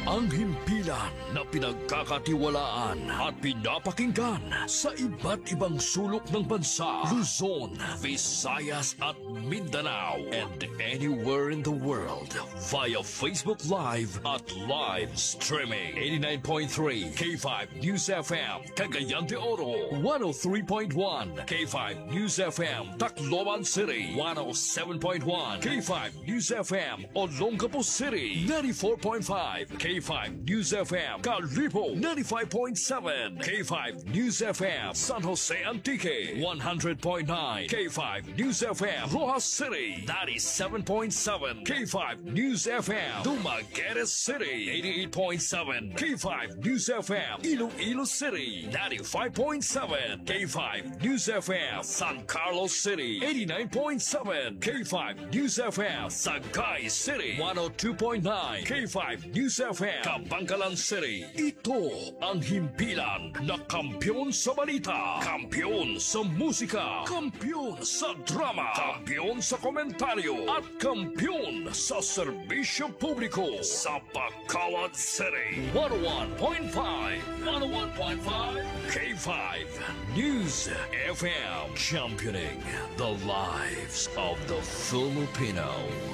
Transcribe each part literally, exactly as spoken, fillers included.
Ang himpilan na pinagkakatiwalaan at pinapakinggan sa iba't ibang sulok ng bansa, Luzon, Visayas at Mindanao, and anywhere in the world via Facebook Live at live streaming. eighty-nine point three K five News F M, Cagayan de Oro. one oh three point one K five News F M, Tacloban City. one oh seven point one K five News F M, Olongapo City. ninety-four point five K five News F M, Calibo. ninety-five point seven K five News F M, San Jose Antique. one hundred point nine K five News F M, Rojas City. ninety-seven point seven K five News F M, Dumaguete City. eighty-eight point seven K five News F M, Iloilo City. ninety-five point seven K five News F M, San Carlos City. eighty-nine point seven K five News F M, Sagay City. one oh two point nine K five News F M, Kabangkalan City. Ito ang himpilan na kampyon sa balita, kampyon sa musika, kampyon sa drama, kampyon sa komentaryo, at kampyon sa serbisyo publiko sa Bacolod City. one oh one point five one oh one point five K five News F M, championing the lives of the Filipino.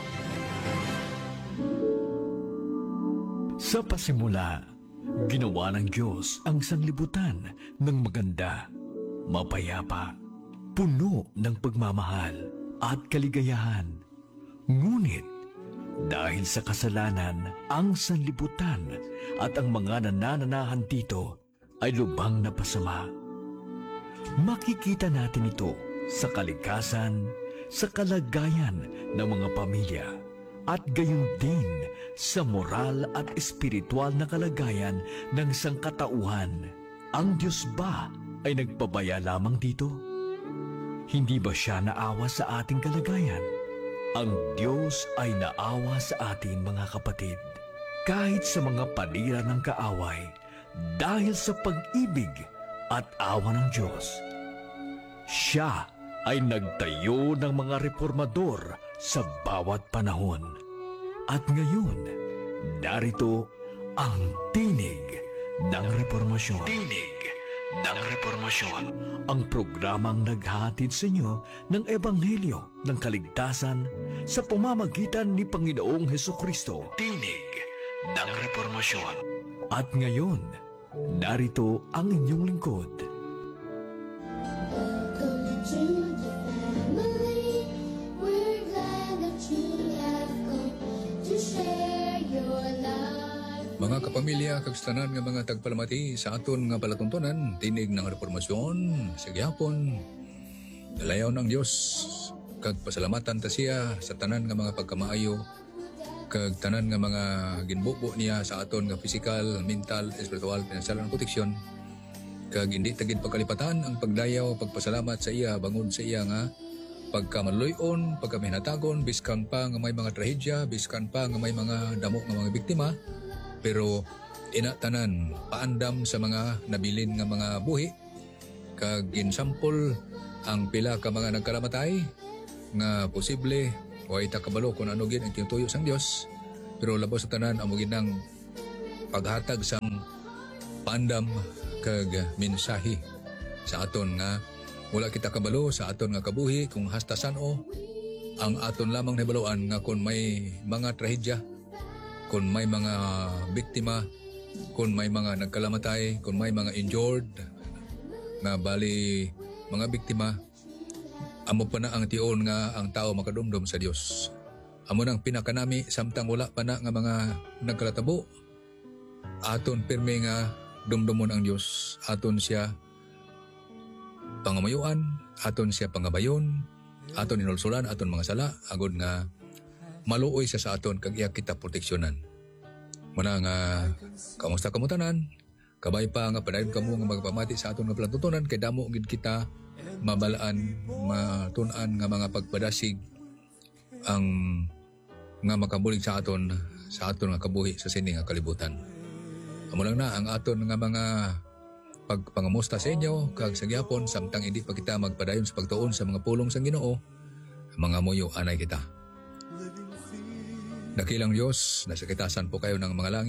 Sa pasimula, ginawa ng Diyos ang sanlibutan ng maganda, mapayapa, puno ng pagmamahal at kaligayahan. Ngunit, dahil sa kasalanan, ang sanlibutan at ang mga nanananahan dito ay lubhang napasama. Makikita natin ito sa kalikasan, sa kalagayan ng mga pamilya, at gayon din sa moral at espiritual na kalagayan ng sangkatauhan. Ang Diyos ba ay nagpabaya lamang dito? Hindi ba siya naawa sa ating kalagayan? Ang Diyos ay naawa sa atin, mga kapatid, kahit sa mga panira ng kaaway, dahil sa pag-ibig at awa ng Diyos. Siya ay nagtayo ng mga reformador sa bawat panahon. At ngayon, narito ang tinig ng reformasyon. Tinig ng reformasyon. Ang programang naghahatid sa inyo ng Ebanghelyo ng Kaligtasan sa pamamagitan ni Panginoong Hesukristo. Tinig ng reformasyon. At ngayon, narito ang inyong lingkod. Mga kapamilya, kagstanan nga mga tagpalamati sa aton nga palatuntunan, tinig ng reformasyon, sa gihapon, dalayaw ng Diyos, kag pasalamatan ta siya sa tanan nga mga pagkamaayo, kag tanan nga mga ginbubo niya sa aton nga physical, mental, espiritual, financial, and protection, kag hindi tagid pagkalipatan ang pagdayaw, pagpasalamat sa iya, bangod sa iya nga, pagkamaluyon, pagkaminatagon, biskan pa nga may mga trahedya, biskan pa nga may mga damo nga mga biktima, pero inatanan, paandam sa mga nabilin nga mga buhi, kag ginsampol ang pila ka mga nagkalamatay, nga posible, way takabalo kung ano gin ang tinutuyo sang Dios, pero labos sa tanan ang muginang paghatag sang paandam kag mensahe sa aton nga wala kita kabalo sa aton nga kabuhi kung hasta san-o ang aton lamang nahibaluan nga kung may mga trahedya, kung may mga biktima, kung may mga nagkalamatay, kung may mga injured nga bali mga biktima, amo pa na ang tion nga ang tao makadumdum sa Dios. Amo nang pinakanami samtang wala pa na nga mga nagkalatabo, aton pirme nga dumdumon ang Dios, aton siya pangamayuan, aton siya pangabayon, aton inulsulan, aton mga sala, agod nga maluoy siya sa aton kag iya kita proteksyonan. Muna nga kamusta kamutanan, kabay pa nga padayon kamo nga magpamati sa aton nga plantutunan kay damo gid kita mabalaan, matun-an nga mga pagpadasig ang nga makabulig sa aton sa aton nga kabuhi sa sini nga kalibutan. Amo lang na ang aton nga mga pagpangamusta sa inyo kag sa gihapon samtang hindi pa kita magpadayon sa pagtuon sa mga pulong sang Ginoo, mga muyo anay kita. Dakilang Diyos, nasa kitasan po kayo ng mga langit,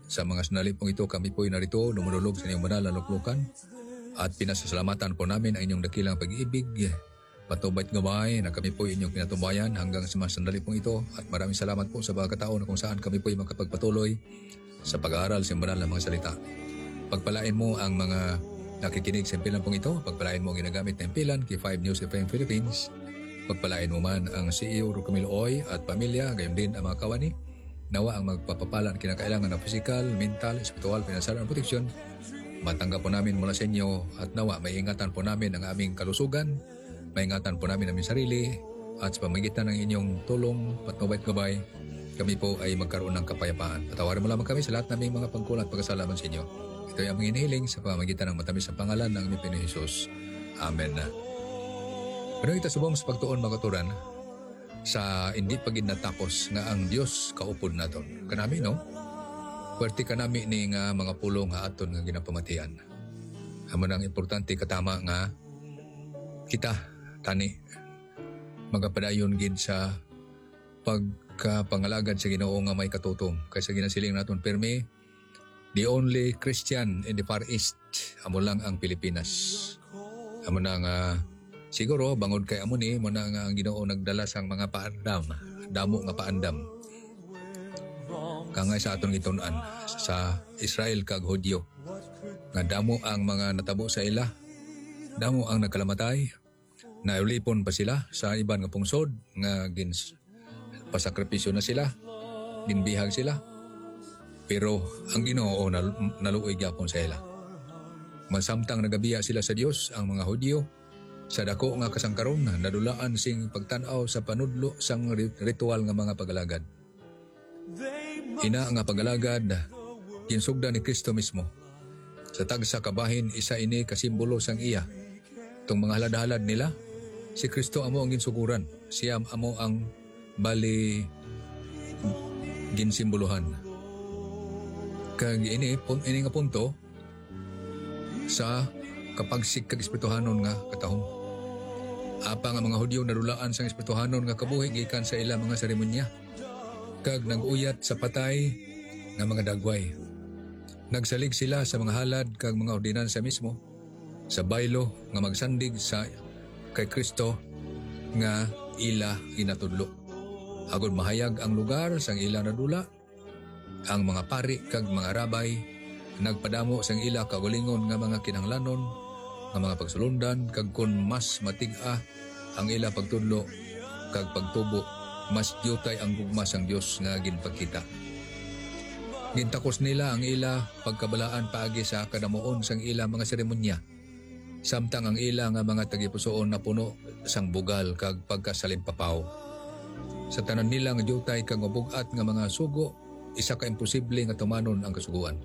Sa mga sanalipong ito, kami po'y narito, lumululog sa inyong banal na luklukan at pinasasalamatan po namin ang inyong dakilang pag-ibig. Patubait gabay na kami po inyong pinatubayan hanggang sa mga sanalipong ito at maraming salamat po sa pagkataon na kung saan kami po'y makapagpatuloy sa pag-aaral sa banal na mga salita. Pagpalain mo ang mga nakikinig sa impilan pong ito, pagpalain mo ang ginagamit na impilan kay five News F M Philippines, pagpalain mo man ang C E O Rocamilo Oy at pamilya, gayon din ang mga kawani. Nawa ang magpapapala ang kinakailangan ng physical, mental, spiritual, financial at protection. Matanggap po namin mula sa inyo at nawa may ingatan po namin ang aming kalusugan, may ingatan po namin ang aming sarili at sa pamagitan ng inyong tulong at mabait gabay, kami po ay magkaroon ng kapayapaan. Patawarin mo lamang kami sa lahat ng aming mga pangkulat at pagkasalaman sa inyo. Ito ay aming inihiling sa pamagitan ng matamis na pangalan ng aming Pinoy Jesus. Amen na. Pero ito subong sa pagtuon magaturan, sa hindi pagin natapos nga ang Dios kaupod naton. Kanami no? Puwerte kanami ni nga mga pulong nga aton nga ginapamatian. Amo nang importante katama nga kita tani magapadayon gid sa pagkapangalagad sa Ginoo nga may katutong. Kaysa ginasiling naton permi, the only Christian in the Far East amo lang ang Pilipinas. Amo na nga siguro, bangod kay amo ni, muna nga ang Ginoo nagdala sang mga paandam, damo nga paandam. Kangay sa aton gitunan sa Israel kag Hudyo. Nga damo ang mga natabo sa ila, damo ang nagkalamatay, naulipon pa sila sa iban nga pungsod, nga gins pasakripisyo na sila, ginbihag sila. Pero ang Ginoo nal- naluoy gyapon sa ila. Masamtang nagabiya sila sa Dios ang mga Hudyo, sa dako nga kasangkaron, nadulaan sing pagtanaw sa panudlo sang ritual nga mga pagalagad. Ina nga pagalagad, ginsugda ni Kristo mismo. Sa tagsa kabahin, isa ini kasimbolo sang iya. Itong mga halad-halad nila, si Kristo amo ang ginsuguran. Siya amo ang bali ginsimbolohan. Kag ini, ini nga punto sa kapagsik kag espirituhanon nga katahong. Apa nga mga Hudyo nadulaan sang espirituhanon nga kabuhi gikan sa ilang mga seremonya. Kag nag-uyat sa patay nga mga dagway. Nagsalig sila sa mga halad kag mga ordinansa mismo sa baylo nga magsandig sa kay Kristo nga ila ginatudlo. Agod mahayag ang lugar sang ila nadula, ang mga pari kag mga rabay nagpadamo sang ila kaugalingon nga mga kinahanglanon, nga mga pagsulundan, kag kun mas matig-a ang ila pagtudlo kag pagtubo, mas diutay ang gugma sang Dios nga ginpakita. Gintakos nila ang ila pagkabalaan paagi sa kadamuon sang ila mga seremonya, samtang ang ila nga mga tagipusoon na puno sang bugal kag pagkasalimpapaw. Sa tanan nila nga diutay kag mabugat nga mga sugo, isa ka imposible nga tumanon ang kasuguan.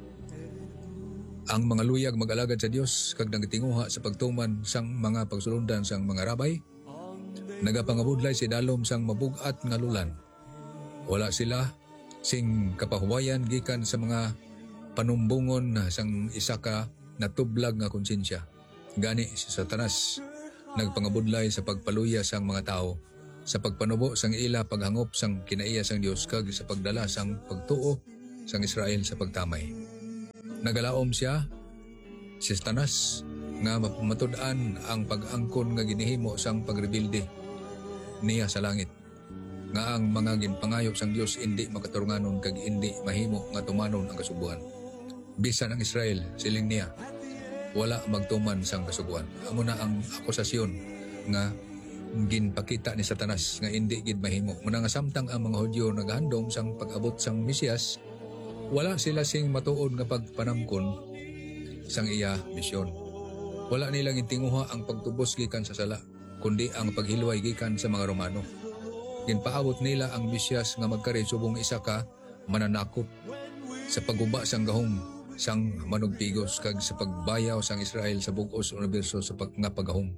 Ang mga luyag mag-alagad sa Dios kag nagatinguha sa pagtuman sang mga pagsulundan sang mga rabay, nagapangabudlay si dalom sang mabugat nga lulan. Wala sila sing kapahuwayan gikan sa mga panumbungon sang isa ka natublag nga konsensya. Gani si Satanas nagpangabudlay sa pagpaluya sang mga tao, sa pagpanubo sang ila paghangop sang kinaiya sang Dios kag sa pagdala sang pagtuo sang Israel sa pagtamay. Nagalaom siya, si Satanas, nga matud-an ang pag-angkon nga ginihimo sang pagrebilde niya sa langit. Nga ang mga ginpangayop sang Dios indi makaturunganon kag indi mahimo nga tumanon ang kasubuan. Bisan ang Israel, siling niya, wala magtuman sang kasubuan. Amo na ang akusasyon nga ginpakita ni Satanas nga indi gid mahimo. Muna nga samtang ang mga Hudyo naghandom sang pag-abot sang Mesiyas, wala sila sing matuod nga pagpanangkon sang iya misyon. Wala nilang intinguha ang pagtubos gikan sa sala, kundi ang paghilway gikan sa mga Romano. Ginpaabot nila ang Mesiyas nga magkari subong isa ka mananakop sa pagguba sang gahom sang manugpigos kag sa pagbayaw sang Israel sa bug-os universo sa pag nga pagahom.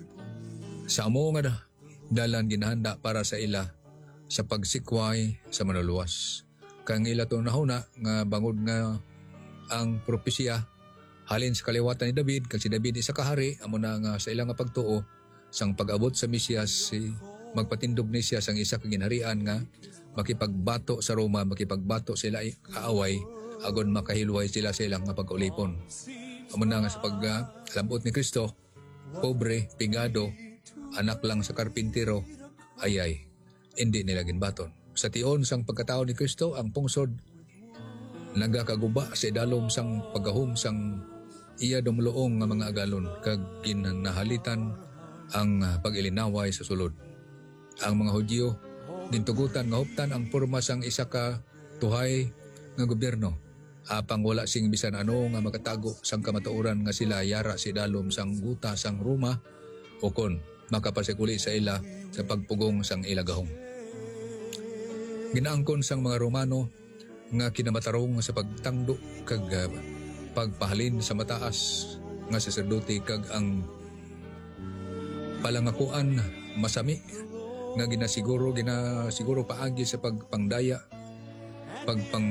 Sa amo nga dalan ginahanda para sa ila sa pagsikway sa manuluwas. Kang ila to nahuna nga bangod nga ang propesya halin sa kaliwatan ni David, kag si David isa kahari, amo na nga sa ilang nga pagtuo sang pag-abot sa Mesiyas, si magpatindog ni siya sang isa ka ginharian nga makipagbato sa Roma, makipagbato sila kaaway agon makahilway sila sa ilang nga pagkaulipon. Amo na nga sa paglambot ni Kristo, pobre, pingado, anak lang sa karpintero, ayay, hindi nila ginbaton. Sa tion sang pagkatao ni Kristo, ang pungsod nagakaguba sa idalom sang pagahom sang iya dumloong nga mga agalon kag ginahalitan ang pag-ilinaway sa sulod. Ang mga Hudyo dintugutan nga huptan ang porma sang isa ka tuhay nga gobyerno apang wala sing bisan ano nga makatago sang kamatuoran nga sila yara si dalom sang guta sang Roma o kon makapasikuli sa ila sa pagpugong sang ilagahong. Ginaangkon sang mga Romano nga kinamatarong sa pagtangdo kag uh, pagpahalin sa mataas nga saserdote kag ang palangakuan masami nga ginasiguro ginasiguro paagi sa pagpangdaya pagpang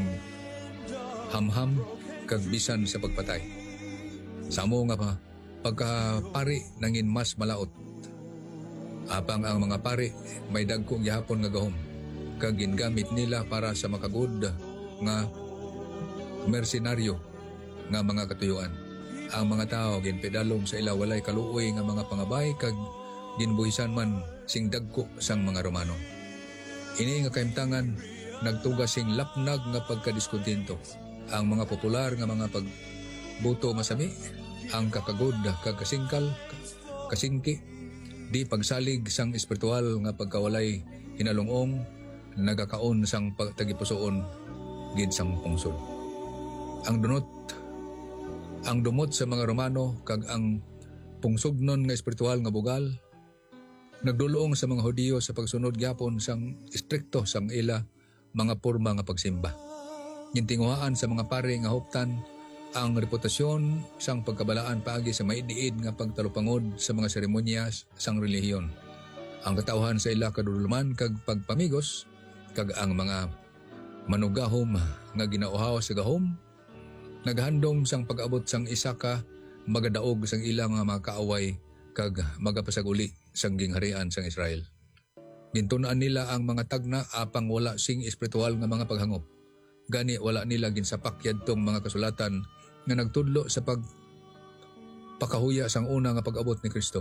hamham kag bisan sa pagpatay. Samo nga pa pagkapari nangin mas malaot apang ang mga pari may dagkong gihapon nga gahom kag gingamit nila para sa makagud nga mersenaryo nga mga katuyuan. Ang mga tao ginpedalom sa ila walay kaluoy nga mga pangabay kag ginbuhisan man sing dagko sang mga Romano. Ini nga kahimtangan nagtugas sing lapnag nga pagkadiskuntento. Ang mga popular nga mga pagbuto masami, ang kakagod kag kasingkal, kasingki, di pagsalig sang espiritual nga pagkawalay hinalungong nagakaon sang pagtagipusoon gid sang pungsod. Ang dunot ang dumot sa mga Romano kag ang pungsognon nga espiritual nga bugal nagdulong sa mga Hudiyo sa pagsunod gyapon sang istrikto sang ila mga porma nga pagsimba. Gintinguhaan sa mga pare nga huptan ang reputasyon sang pagkabalaan paagi sa maidiid nga pagtalupangod sa mga seremonyas sang relihiyon. Ang katawhan sa ila kadululuman kag pagpamigos kag ang mga manugahom nga ginauhaw sa gahom naghandom sang pag-abot sang isa ka magadaog sang ilang nga mga kaaway kag magapasaguli sang gingharian sang Israel. Gintunaan nila ang mga tagna apang wala sing espiritual nga mga paghangop. Gani wala nila ginsapak yadtong mga kasulatan nga nagtudlo sa pag pakahuya sang una nga pag-abot ni Kristo.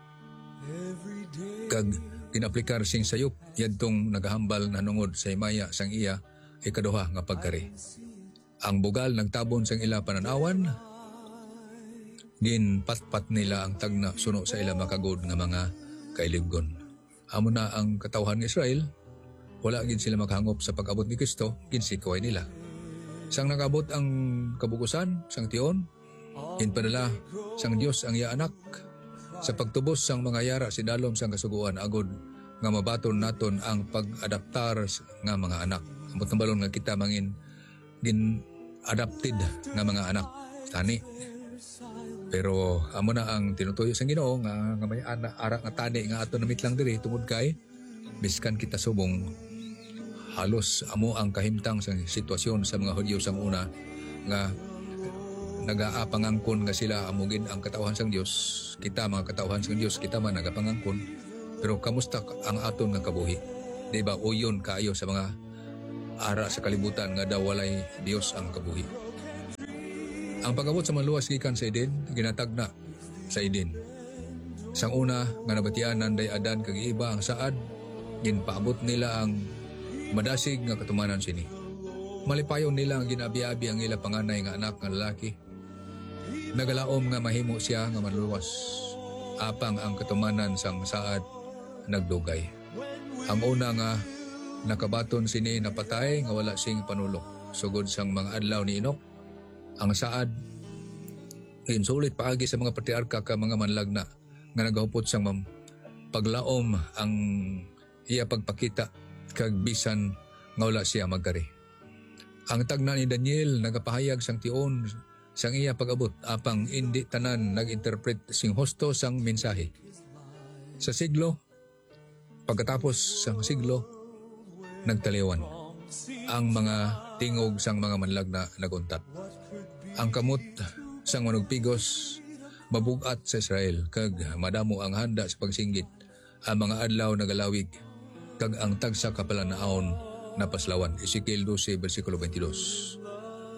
Kag ginaplikar sing sayop yadtong nagahambal na nungod sa himaya sang iya ikaduha nga pagkari. Ang bugal nagtabon sang ila pananawan, ginpatpat nila ang tagna suno sa ila makagod nga mga kailibgon. Amo na ang katawhan ng Israel, wala gid sila maghangop sa pag-abot ni Kristo, ginsikaway nila. Sang nagabot ang kabukusan, sang tion, ginpadala sang Dios ang iya anak sa pagtubos sang mga yara si dalom sang kasuguan agod nga mabaton naton ang pag-adaptar nga mga anak. Ambot ng balon nga kita mangin gin adapted nga mga anak tani. Pero amo na ang tinutuyo sang Ginoo nga, nga may ana ara nga tani nga ato namit lang diri tungod kay biskan kita subong halos amo ang kahimtang sa sitwasyon sa mga Hudyo sang una nga nagaapangangkon nga sila amugin ang katawhan sang Dios. Kita mga katawhan sang Dios, kita man nagapangangkon. Pero kamusta ang aton nga kabuhi? Di ba uyon kaayo sa mga ara sa kalibutan nga daw walay Dios ang kabuhi. Ang pag-abot sa maluwas gikan sa Eden, ginatag na sa Eden. Sang una nga nabatian nanday Adan kag iba ang saad, ginpaabot nila ang madasig nga katumanan sini. Malipayon nila ang ginabi-abi ang ila panganay nga anak nga lalaki. Nagalaom nga mahimo siya nga maluwas. Apang ang katumanan sang saad nagdugay. Ang una nga nakabaton sini napatay nga wala sing panulok. Sugod sang mga adlaw ni Enoch, ang saad insulit paagi sa mga patriarka ka mga manlagna nga nagahupot sang mam paglaom ang iya pagpakita kag bisan nga wala siya magkari. Ang tagna ni Daniel nagapahayag sang tion sang iya pag-abot apang indi tanan nag-interpret sing husto sang mensahe. Sa siglo pagkatapos sang siglo nagtaliwan ang mga tingog sang mga manlagna naguntat. Ang kamot sang manugpigos mabugat sa Israel kag madamo ang handa sa pagsinggit. Ang mga adlaw nagalawig kag ang tagsa kapalanaon napaslawan. Ezekiel twelve versikulo twenty-two.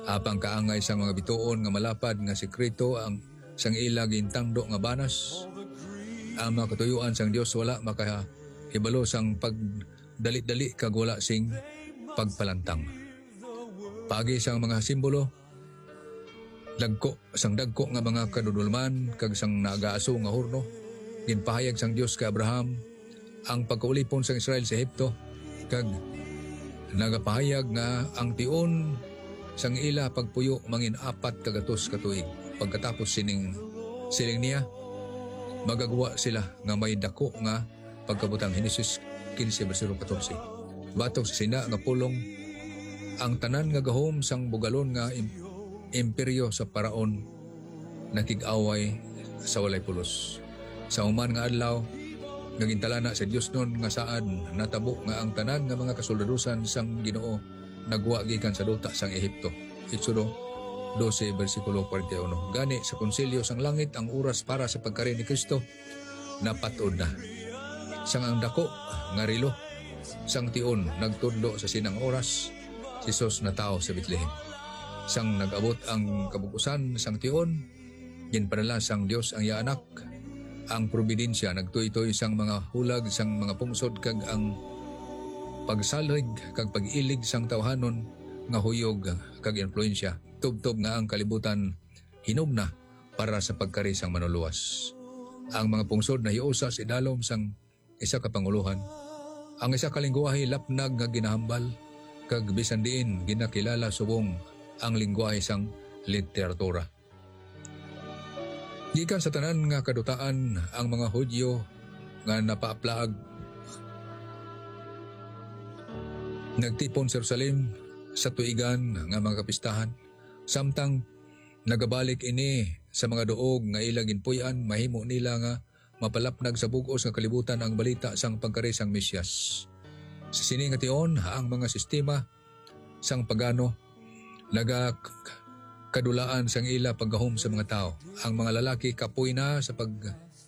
Apang kaangay sang mga bituon nga malapad nga sekreto ang sang ila gintangdo nga banas. Ang mga katuyuan sang Dios wala makahibalo sang pagdali-dali kag wala sing pagpalantang. Pagi sang mga simbolo, dagko sang dagko nga mga kadudulman kag sang nagaaso nga horno, ginpahayag sang Dios kay Abraham ang pagkaulipon sang Israel sa Ehipto kag nagapahayag nga ang tion sang ila pagpuyo mangin apat kagatos ka tuig. Pagkatapos sining siling niya magagawa sila nga may dako nga pagkabutang. Henesis fifteen versikulo fourteen. Batok sa sina nga pulong ang tanan nga gahom sang bugalon nga im- imperyo sa paraon nakig-away sa walay pulos. Sa human nga adlaw nagintalana sa Dios nun nga saan natabo nga ang tanan nga mga kasoldadusan sang Ginoo nagwa gikan sa duta sang Ehipto. Exodo twelve versikulo forty-one. Gani sa konsilyo sang langit ang oras para sa pagkari ni Kristo napatod na. Sang ang dako nga rilo sang tion nagtudlo sa sinang oras si Jesus na tao sa Bethlehem. Sang nag-abot ang kabukusan sang tion ginpadala sang Dios ang iya anak. Ang probidensya nagtuy-toy sang mga hulag sang mga pungsod kag ang pagsalig kag pag-ilig sang tawhanon nga huyog kag influensya. Tubtob nga ang kalibutan hinugna para sa pagkari sang manuluwas. Ang mga pungsod na hiusa sa idalom sang isa ka panguluhan. Ang isa ka lingwahe lapnag nga ginahambal kag bisan diin ginakilala subong ang lingwahe sang literatura. Gikan sa tanan nga kadutaan ang mga Hudyo nga napaaplaag nagtipon sa Jerusalem sa tuigan nga mga kapistahan. Samtang nagabalik ini sa mga duog nga ila ginpuy-an, mahimo nila nga mapalapnag sa bug-os nga kalibutan ang balita sang pagkari sang Mesyas. Sa sini nga tion ang mga sistema sang pagano naga kadulaan sang ila paggahom sa mga tao. Ang mga lalaki kapoy na sa pag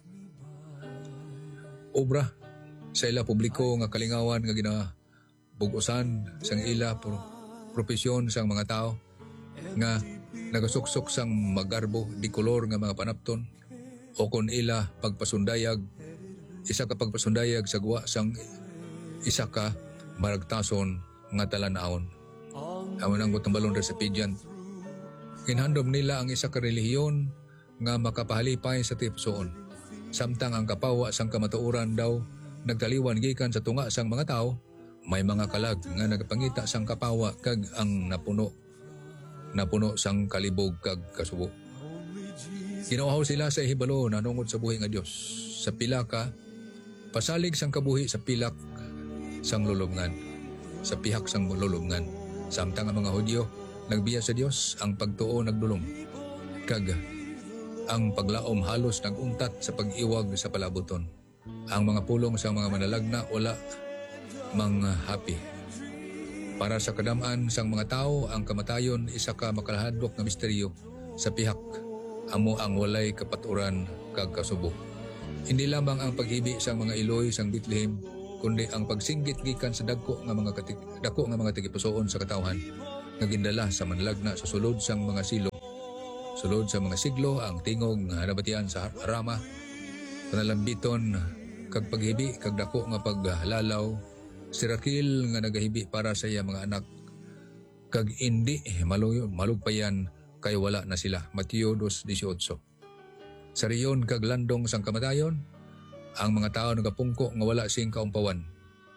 obra sa ila publiko nga kalingawan nga ginabugosan sang ila pro, propesyon sang mga tao nga nagasuksok sang magarbo di kolor nga mga panapton o kon ila pagpasundayag isa ka pagpasundayag sa guwa sang isa ka maragtason nga talan-awon. Amon ang butang balon sa pidyan. Ginhandom nila ang isa ka relihiyon nga makapahalipay sa tipsoon. Samtang ang kapawa sang kamatuoran daw nagtaliwan gikan sa tunga sang mga tao, may mga kalag nga nagpangita sang kapawa kag ang napuno napuno sang kalibog kag kasubo. Ginuhaw sila sa ihibalo nanungod sa buhi nga Dios. Sa pilaka pasalig sang kabuhi sa pilak sang lulubngan, sa pihak sang lulubngan. Samtang ang mga Hudyo nagbiya sa Dios, ang pagtuo nagdulong kag ang paglaom halos naguntat sa pag-iwag sa palabuton. Ang mga pulong sa mga manalagna wala mga happy. Para sa kadamaan sang mga tao, ang kamatayon isa ka makalahadlok nga misteryo sa pihak amo ang walay kapaturan kag kasubo. Hindi lamang ang paghibi sang mga iloy sang Bethlehem, kundi ang pagsinggit gikan sa dagko nga mga katig, dako nga mga tigipusoon sa katawhan nga gindala sa manlagna sa sulod sang mga silo. Sulod sa mga siglo ang tingog nga nabatian sa Rama, panalambiton kag paghibi kag dako nga paglalaw. Si Raquel nga nagahibi para sa iya mga anak kag indi maluyo malugpayan kay wala na sila. Mateo two eighteen. Sa riyon kag landong sang kamatayon, ang mga tao nagapungko nga wala sing kaumpawan.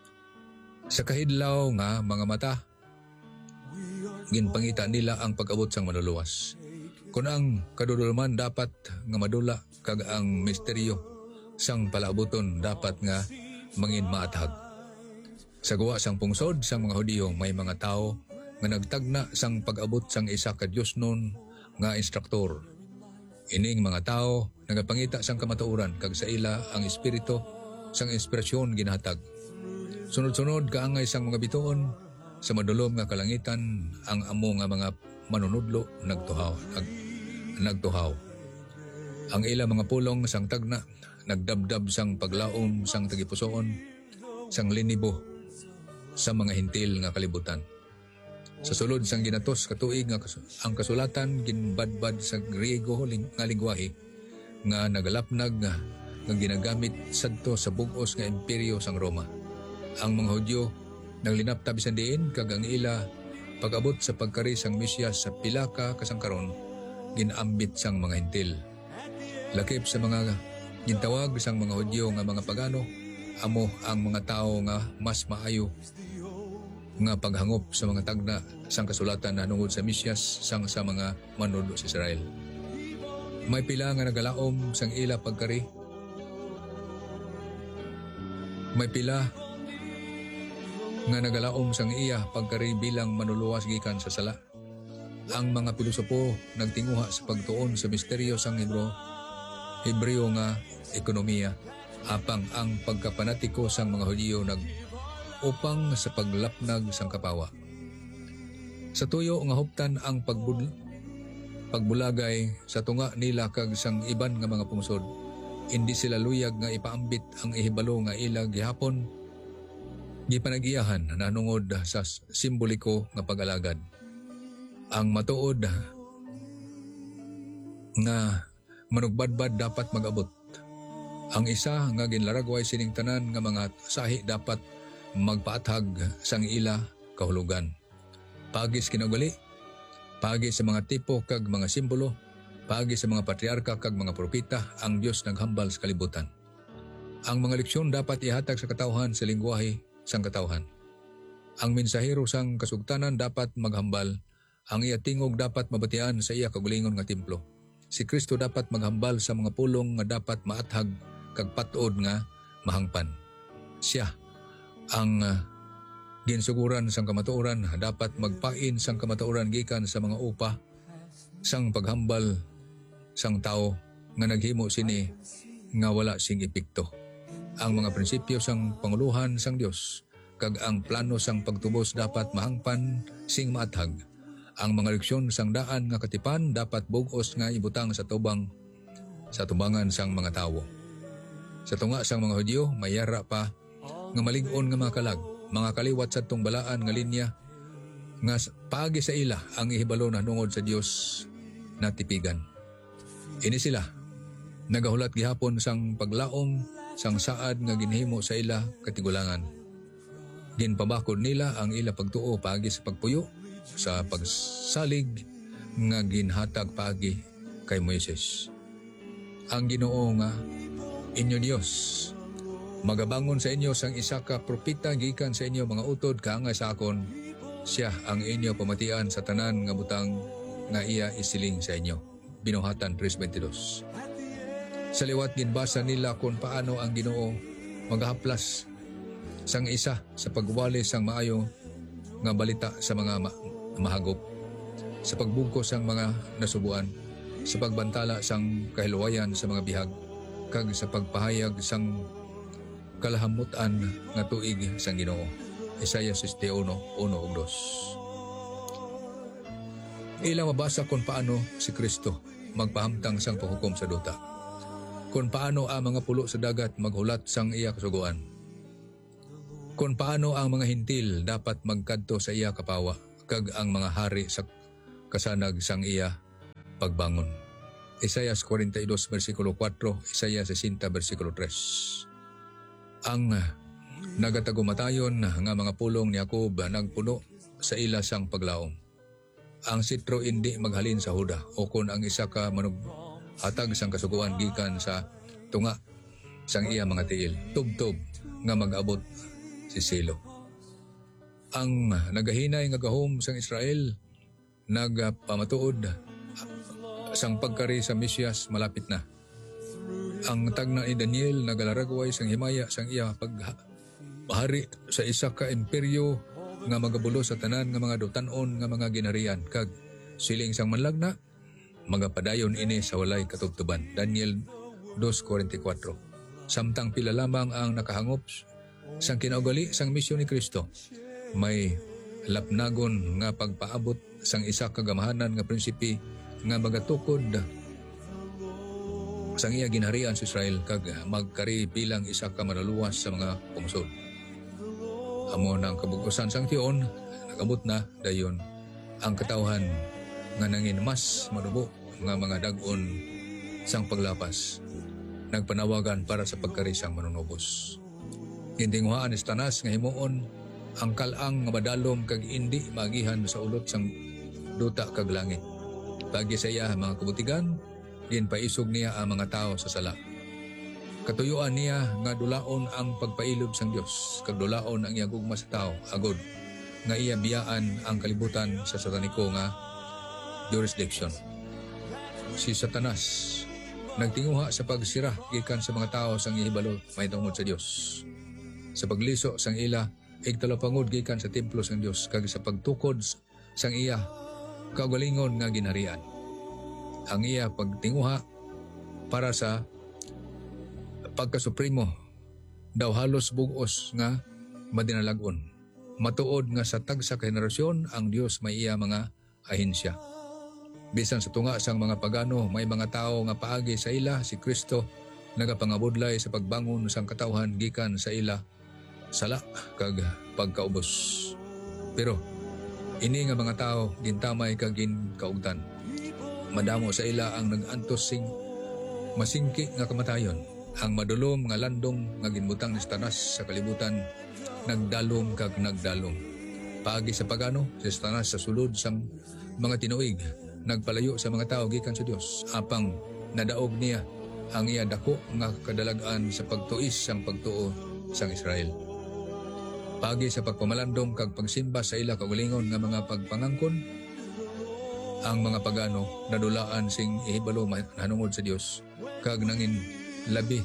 Sa kahidlaw nga mga mata, ginpangita nila ang pag-abot sang manluluwas. Kung ang kadudulman dapat nga madula kag ang misteryo sang palaabuton dapat nga mangin maatag. Sa gawa sang pungsod sang mga Hudyo may mga tao nga nagtagna sang pag-abot sang isa ka Dios nun nga instruktor. Ining mga tao nagapangita sang kamatuoran kag sa ila ang espiritu sang inspirasyon ginahatag. Sunod-sunod kaangay sang mga bituon sa madulom nga kalangitan ang amo nga mga manunudlo nagtuhaw nag, nagtuhaw. Ang ila mga pulong sang tagna nagdabdab sang paglaom sang tagipusoon sang linibo sa mga hintil nga kalibutan. Sa sulod sang ginatos katuig nga kas- ang kasulatan ginbadbad sa Griego ling- nga lingwahe nga nagalapnag nga, nga ginagamit sadto sa bug-os nga imperyo sang Roma. Ang mga Hudyo naglinapta bisan diin kag ang ila pag-abot sa pagkari sang Mesyas sa pila ka kasangkaron ginambit sang mga Hentil. Lakip sa mga gintawag sang mga Hudyo nga mga pagano, amo ang mga tao nga mas maayo nga paghangop sa mga tagna sang kasulatan na nungod sa Mesyas sang sa mga manunod sa Israel. May pila nga nagalaom sang ila pagkari. May pila nga nagalaom sang iya pagkari bilang manuluwas gikan sa sala. Ang mga pilosopo nagtinguha sa pagtuon sa misteryo sang Hebro, Hebreo nga ekonomiya, apang ang pagkapanatiko sang mga Hudyo nag upang sa paglapnag sang kapawa. Sa tuyo nga huptan ang pagbul pagbulagay sa tunga nila kag sang iban nga mga pungsod, hindi sila luyag nga ipaambit ang ihibalo nga ila gihapon gipanagiyahan nanungod sa simboliko nga pag-alagad. Ang matuod nga manugbadbad dapat mag-abot. Ang isa nga ginlaragway sining tanan nga mga sahi dapat magpaathag sang ila kahulugan. Pagi sa kinaugali, pagi sa mga tipo kag mga simbolo, pagi sa mga patriarka kag mga propeta, ang Dios naghambal sa kalibutan. Ang mga leksyon dapat ihatag sa katawhan sa lingwahe sang katawhan. Ang mensahero sang kasugtanan dapat maghambal, ang iya tingog dapat mabatian sa iya kagulingon nga templo. Si Kristo dapat maghambal sa mga pulong nga dapat maathag kag patod nga mahangpan. Siya ang uh, ginsuguran sang kamatuoran dapat magpain sang kamatuoran gikan sa mga upa sang paghambal sang tao nga naghimo sini nga wala sing epekto. Ang mga prinsipyo sang panguluhan sang Dios kag ang plano sang pagtubos dapat mahangpan sing maathag. Ang mga leksyon sang daan nga katipan dapat bug-os nga ibutang sa tubang sa tubangan sang mga tawo. Sa tunga sang mga Hudyo mayara pa nga malig-on nga mga kalag, mga kaliwat sa tong balaan nga linya nga paagi sa ila ang ihibalo na nungod sa Dios na tipigan. Ini sila nagahulat gihapon sang paglaom sang saad nga ginhimo sa ila katigulangan. Ginpabakod nila ang ila pagtuo paagi sa pagpuyo sa pagsalig nga ginhatag paagi kay Moises. Ang Ginoo nga inyo Dios magabangon sa inyo sang isa ka propeta gikan sa inyo mga utod kaangay sa akon, siya ang inyo pamatian sa tanan nga butang nga iya isiling sa inyo. Binuhatan three twenty-two. Sa liwat ginbasa nila kung paano ang Ginoo maghaplas sang isa sa pagwali sang maayo nga balita sa mga ma- mahagop, sa pagbungkos sang mga nasubuan, sa pagbantala sang kahiluwayan sa mga bihag, kag sa pagpahayag sang kalahamutan nga tuig sang Ginoo. Isaiah sixty-one, one ug two. Ila mabasa kung paano si Kristo magpahamtang sang paghukom sa duta. Kung paano ang mga pulo sa dagat maghulat sang iya kasuguan. Kung paano ang mga hintil dapat magkadto sa iya kapawa, kag ang mga hari sa kasanag sang iya pagbangon. Isaiah forty-two versikulo four, Isaiah sixty versikulo three. Ang nagatagumatayon nga mga pulong ni Jacob nagpuno sa ila sang paglaom. Ang sitro hindi maghalin sa huda o kung ang isa ka manug hatag sang kasuguan gikan sa tunga sang iya mga tiil, tubtob nga mag-abot si Silo. Ang nagahinay nga gahom sang Israel nagpamatuod sang pagkari sa Mesyas malapit na. Ang tagna ni Daniel nagalaragway sang himaya sang iya paghari sa isa ka imperyo nga magabulo sa tanan nga mga dutanon nga mga ginarian kag siling sang manlagna magapadayon ini sa walay katubtuban. Daniel two forty-four. Samtang pila lamang ang nakahangop sang kinaugali sang misyon ni Kristo, may lapnagon nga pagpaabot sang isa ka gamahanan nga prinsipi nga magatukod sang iya ginharian sa Israel kag magkari bilang isa ka manuluwas sa mga pungsod. Amo ng kabugusan sang tiyon, Nagamot na dayon ang katawhan nga nangin mas manubo nga mga dagon sang paglapas. Nagpanawagan para sa pagkarisang manunubos. Gintinguhaan ni Satanas nga himuon ang kalang nga madalom kag indi magihan sa ulot sang duta kag langit. Pagi sa iya mga kabutigan, ginpaisog niya ang mga tao sa sala. Katuyuan niya nga dulaon ang pagpailob sang Dios, kag dulaon ang iya gugma sa tao, agod nga iya biyaan ang kalibutan sa sataniko nga jurisdiction. Si Satanas nagtinguha sa pagsira gikan sa mga tao sang ihibalo mahitungod sa Dios. Sa pagliso sang ila igtalapangod gikan sa templo sang Dios kag sa pagtukod sang iya kaugalingon nga ginharian. Ang iya pagtinguha para sa pagkasupremo daw halos bugos nga madinalagon. Matuod nga sa tagsa ka henerasyon ang Dios may iya mga ahensya. Bisan sa tunga sang mga pagano, may mga tao nga paagi sa ila si Kristo nagapangabudlay sa pagbangon sang katawhan gikan sa ila sala kag pagkaubos. Pero ini nga mga tao gintamay kag ginkaugtan. Madamo sa ila ang nagantos sing masingki nga kamatayon. Ang madulom nga landong nga ginbutang ni Satanas sa kalibutan nagdalom kag nagdalom. Paagi sa pagano, si Satanas sa sulod sang mga tinuig nagpalayo sa mga tao gikan sa Dios. Apang nadaog niya ang iya dako nga kadalagan sa pagtuis sang pagtuo sang Israel. Pagi sa pagpamalandong kag pagsimba sa ila kaugalingon nga mga pagpangangkon, ang mga pagano nadulaan sing ihibalo hanungod sa Dios kag nangin labi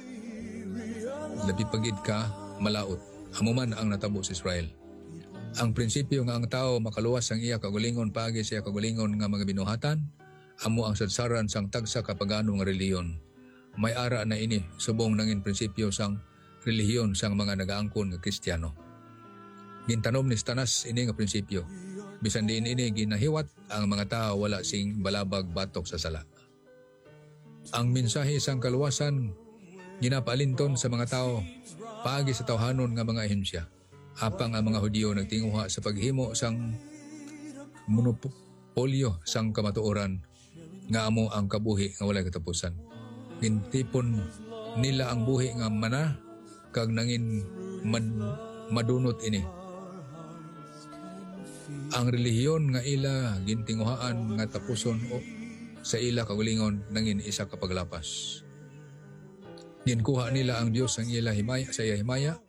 labi pagid ka malaot. Hamuman ang natabo sa Israel. Ang prinsipyo nga ang tao makaluwas ang iya kaugalingon paagi sa iya kaugalingon nga mga binuhatan, amo ang sadsaran sang tagsa kapagano nga reliyon. May ara na ini subong nangin prinsipyo sang relihiyon sang mga nagaangkon nga Kristiyano. Gintanom ni Satanas ini nga prinsipyo. Bisan diin ini ginahiwat ang mga tao wala sing balabag batok sa sala. Ang mensahe sang kaluwasan ginapaalinton sa mga tao paagi sa tawhanon nga mga ahensya. Apang ang mga Hudyo nagtinguha sa paghimo sang monopolyo sang kamatuoran nga amo ang kabuhi nga walay katapusan. Gintipon nila ang buhi nga mana kag nangin mad, madunot ini. Ang relihiyon nga ila gintinguhaan nga tapuson o sa ila kaugalingon nangin isa ka paglapas. Ginkuha nila ang Dios ang ila himaya sa iya himaya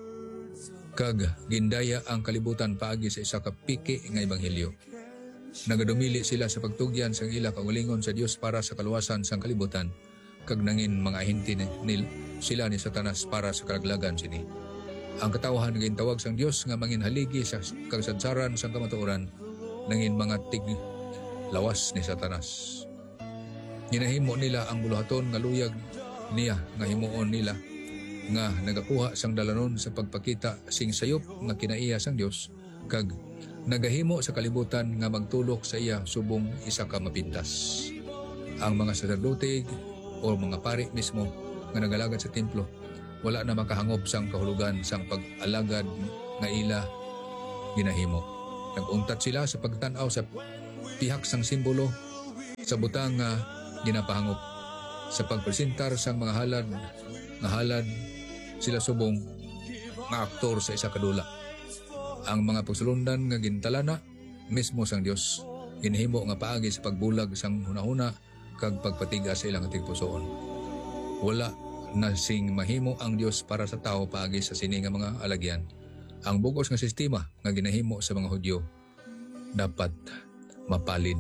kag gindaya ang kalibutan paagi sa isa ka piki nga ebanghelyo. Nagadumili sila sa pagtugyan sang ila kaugalingon sa Dios para sa kaluwasan sang kalibutan kag nangin mga ahinti nil sila ni Satanas para sa kalaglagan sini. Ang katawhan nga gintawag sang Dios nga mangin haligi sa kagsadsaran sang kamatuoran nangin mga tig lawas ni Satanas. Ginahimo nila ang buluhaton nga luyag niya nga himuon nila nga nagakuha sang dalanon sa pagpakita sing sayop nga kinaiya sang Dios kag nagahimo sa kalibutan nga magtulok sa iya subong isa ka mapintas. Ang mga saserdote o mga pari mismo nga nagalagad sa templo wala na makahangop sang kahulugan sang pag-alagad nga ila ginahimo. Naguntat sila sa pagtan-aw sa pihak sang simbolo sa butang nga ginapahangop. Sa pagpresentar sang mga halad nga halad sila subong nga aktor sa isa kadula. Ang mga pagsulundan nga gintalana mismo sang Dios ginhimo nga paagi sa pagbulag sang hunahuna kag pagpatiga sa ilang tigpusoon. Wala na sing mahimo ang Dios para sa tao paagi sa sini nga mga alagyan. Ang bugos nga sistema nga ginahimo sa mga Hudyo dapat mapalid.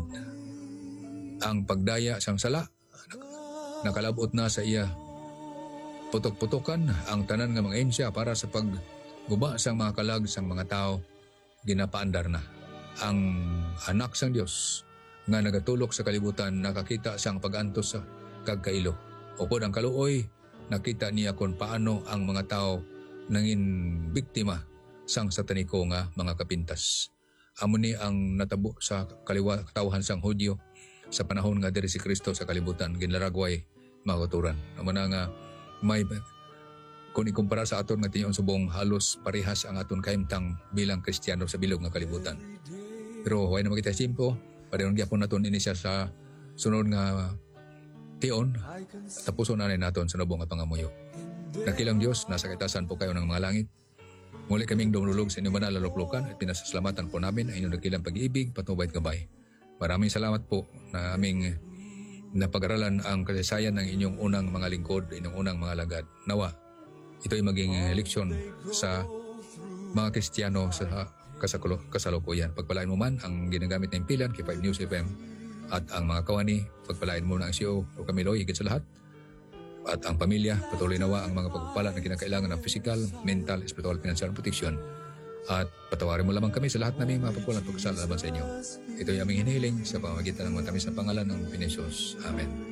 Ang pagdaya sang sala nakalabot na sa iya putok-putokan ang tanan nga mga ensya para sa pagguba sang mga kalag sang mga tao ginapaandar na. Ang anak sang Dios nga nagatulok sa kalibutan nakakita sang pag-antos sa kagkailo. Upod ang kaluoy nakita niya kung paano ang mga tao nangin biktima sang sataniko nga mga kapintas. Amo ni ang natabo sa kaliwa katawhan sang Hudyo sa panahon nga diri si Kristo sa kalibutan ginlaragway mga kauturan. Amo na nga may kung ikumpara sa aton nga tinyon subong, halos parehas ang aton kaimtang bilang Kristiyano sa bilog nga kalibutan. Pero huwag na makita simpo, pareho gyapon naton ini siya sa sunod nga tion, tapuson na rin naton sa nabong nga pangamuyo. Nakilang Diyos, nasa kaitasan po kayo ng mga langit. Muli kaming dumulog sa inyong banal na luklukan at pinasasalamatan po namin ang inyong nakilang pag-ibig, patnubay at gabay. Maraming salamat po na aming napag-aralan ang kasaysayan ng inyong unang mga lingkod, inyong unang mga lagad. Nawa, ito ay maging leksyon sa mga Kristiyano sa kasakulo, kasalukuyan. Pagpalain mo man ang ginagamit na impilan kay five News F M at ang mga kawani, pagpalain mo na ang C E O o Camilo, higit sa lahat. At ang pamilya, patuloy nawa ang mga pagpapala na kinakailangan ng physical, mental, spiritual, financial protection. At patawarin mo lamang kami sa lahat na may mga pagkulang pagkasala laban sa inyo. Ito ay aming hinihiling sa pamamagitan ng matamis na pangalan ng Pinisos. Amen.